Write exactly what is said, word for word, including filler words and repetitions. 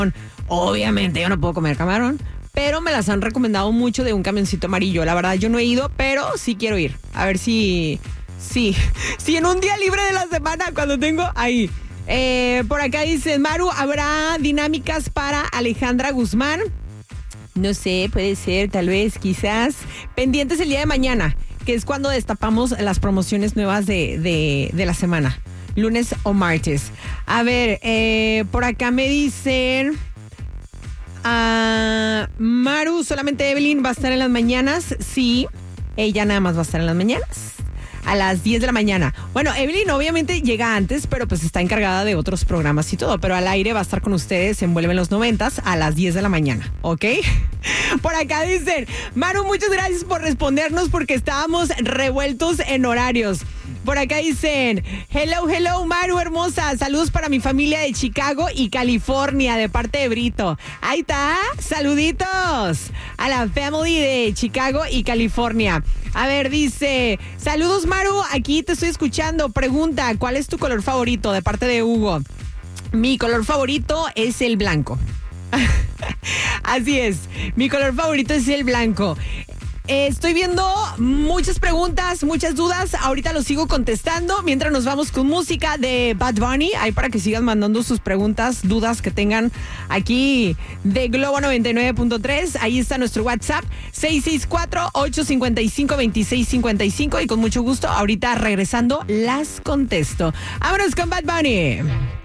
Obviamente yo no puedo comer camarón, pero me las han recomendado mucho de un camioncito amarillo. La verdad yo no he ido, pero sí quiero ir. A ver si, sí, si en un día libre de la semana, cuando tengo ahí. Eh, por acá dice Maru, ¿habrá dinámicas para Alejandra Guzmán? No sé, puede ser, tal vez, quizás. Pendientes el día de mañana, que es cuando destapamos las promociones nuevas de, de, de la semana. Lunes o martes. A ver, eh, por acá me dicen... Uh, Maru, solamente Evelyn va a estar en las mañanas. Sí, ella nada más va a estar en las mañanas. A las diez de la mañana. Bueno, Evelyn obviamente llega antes, pero pues está encargada de otros programas y todo. Pero al aire va a estar con ustedes en Vuelve en los noventas a las diez de la mañana, ¿ok? Por acá dicen, Maru, muchas gracias por respondernos porque estábamos revueltos en horarios. Por acá dicen, hello, hello, Maru hermosa, saludos para mi familia de Chicago y California, de parte de Brito. Ahí está, saluditos a la family de Chicago y California. A ver, dice, saludos Maru, aquí te estoy escuchando. Pregunta, ¿cuál es tu color favorito? De parte de Hugo. Mi color favorito es el blanco. Así es, mi color favorito es el blanco. Eh, estoy viendo muchas preguntas, muchas dudas. Ahorita los sigo contestando mientras nos vamos con música de Bad Bunny. Ahí para que sigan mandando sus preguntas, dudas que tengan aquí de Globo noventa y nueve punto tres. Ahí está nuestro WhatsApp, seis seis cuatro, ocho cinco cinco, dos seis cinco cinco. Y con mucho gusto, ahorita regresando, las contesto. Vámonos con Bad Bunny.